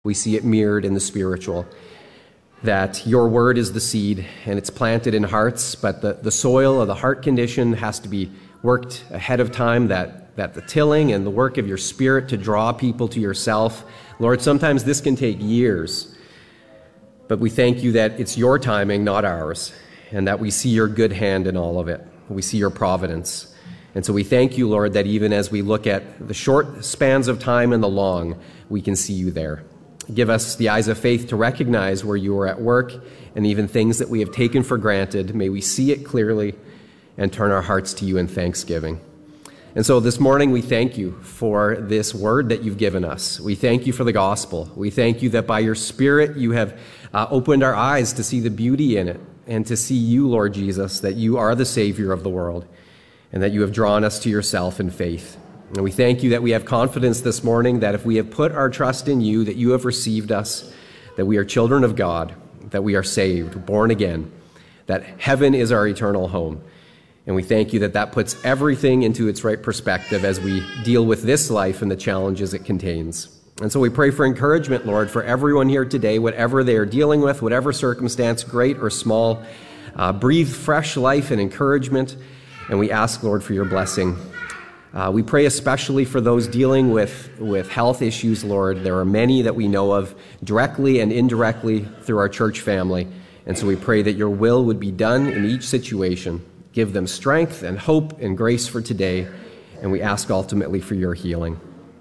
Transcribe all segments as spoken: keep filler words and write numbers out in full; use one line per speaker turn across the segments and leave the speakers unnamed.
We see it mirrored in the spiritual, that your word is the seed and it's planted in hearts, but the, the soil of the heart condition has to be worked ahead of time, that, that the tilling and the work of your spirit to draw people to yourself. Lord, sometimes this can take years, but we thank you that it's your timing, not ours, and that we see your good hand in all of it. We see your providence. And so we thank you, Lord, that even as we look at the short spans of time and the long, we can see you there. Give us the eyes of faith to recognize where you are at work, and even things that we have taken for granted. May we see it clearly and turn our hearts to you in thanksgiving. And so this morning we thank you for this word that you've given us. We thank you for the gospel. We thank you that by your Spirit you have uh, opened our eyes to see the beauty in it and to see you, Lord Jesus, that you are the Savior of the world and that you have drawn us to yourself in faith. And we thank you that we have confidence this morning that if we have put our trust in you, that you have received us, that we are children of God, that we are saved, born again, that heaven is our eternal home. And we thank you that that puts everything into its right perspective as we deal with this life and the challenges it contains. And so we pray for encouragement, Lord, for everyone here today, whatever they are dealing with, whatever circumstance, great or small. Uh, breathe fresh life and encouragement. And we ask, Lord, for your blessing. Uh, we pray especially for those dealing with, with health issues, Lord. There are many that we know of directly and indirectly through our church family. And so we pray that your will would be done in each situation. Give them strength and hope and grace for today. And we ask ultimately for your healing.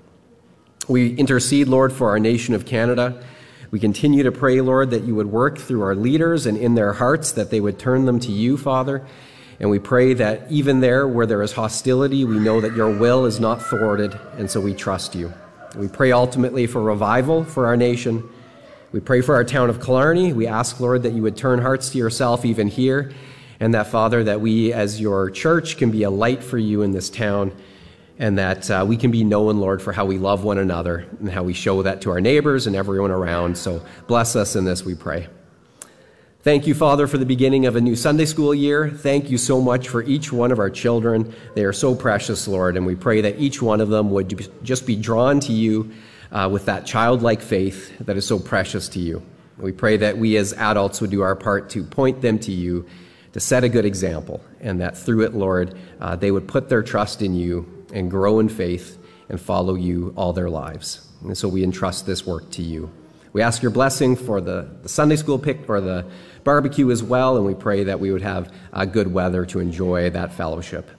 We intercede, Lord, for our nation of Canada. We continue to pray, Lord, that you would work through our leaders and in their hearts, that they would turn them to you, Father. And we pray that even there where there is hostility, we know that your will is not thwarted, and so we trust you. We pray ultimately for revival for our nation. We pray for our town of Killarney. We ask, Lord, that you would turn hearts to yourself even here, and that, Father, that we as your church can be a light for you in this town, and that uh, we can be known, Lord, for how we love one another and how we show that to our neighbors and everyone around. So bless us in this, we pray. Thank you, Father, for the beginning of a new Sunday school year. Thank you so much for each one of our children. They are so precious, Lord, and we pray that each one of them would just be drawn to you uh, with that childlike faith that is so precious to you. We pray that we as adults would do our part to point them to you, to set a good example, and that through it, Lord, uh, they would put their trust in you and grow in faith and follow you all their lives. And so we entrust this work to you. We ask your blessing for the, the Sunday school pick or the barbecue as well, and we pray that we would have uh, good weather to enjoy that fellowship.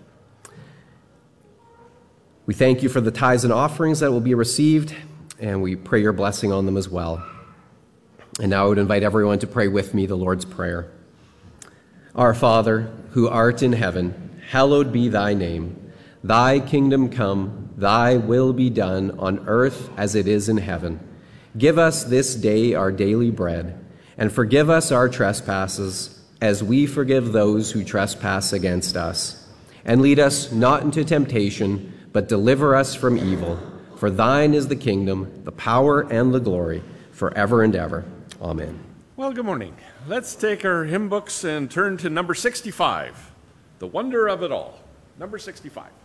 We thank you for the tithes and offerings that will be received, and we pray your blessing on them as well. And now I would invite everyone to pray with me the Lord's Prayer. Our Father, who art in heaven, hallowed be thy name. Thy kingdom come, thy will be done on earth as it is in heaven. Give us this day our daily bread, and forgive us our trespasses, as we forgive those who trespass against us. And lead us not into temptation, but deliver us from evil. For thine is the kingdom, the power, and the glory, forever and ever. Amen.
Well, good morning. Let's take our hymn books and turn to number sixty-five, The Wonder of It All. Number sixty-five.